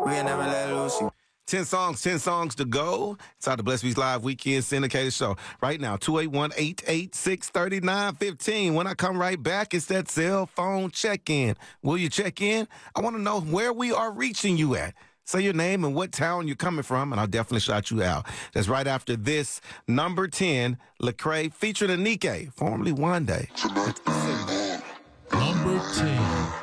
We ain't never let loose. 10 songs to go. It's out the Blessed Beats Live Weekend Syndicated Show. Right now, 281-886-3915. When I come right back, it's that cell phone check-in. Will you check in? I want to know where we are reaching you at. Say your name and what town you're coming from, and I'll definitely shout you out. That's right after this, number 10, Lecrae featuring Anike, formerly One Day. Number 10.